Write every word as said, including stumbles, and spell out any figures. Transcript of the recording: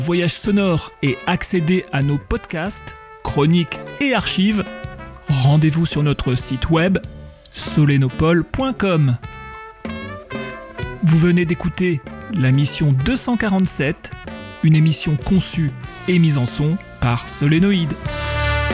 Voyage sonore et accéder à nos podcasts, chroniques et archives, rendez-vous sur notre site web solenopole point com. Vous venez d'écouter la mission deux cent quarante-sept, une émission conçue et mise en son par Solénoïde.